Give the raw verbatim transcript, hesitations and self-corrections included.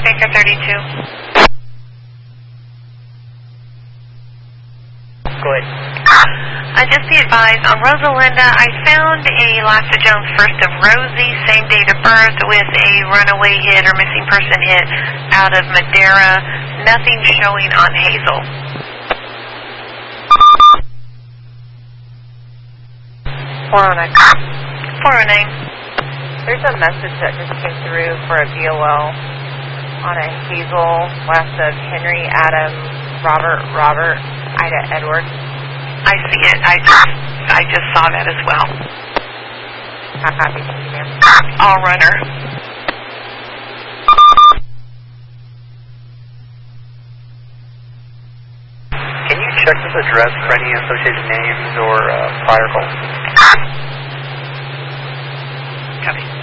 Baker thirty-two. Go ahead. Uh, just be advised, on Rosalinda, I found a Lassa Jones first of Rosie, same date of birth, with a runaway hit or missing person hit out of Madera. Nothing showing on Hazel. four oh nine. four oh nine. There's a message that just came through for a B O L on a Hazel, last of Henry, Adam, Robert, Robert, Ida, Edward. I see it. I just, I just saw that as well. I'm happy to see you, ma'am. All runner. Can you check this address for any associated names or uh, prior calls? Copy.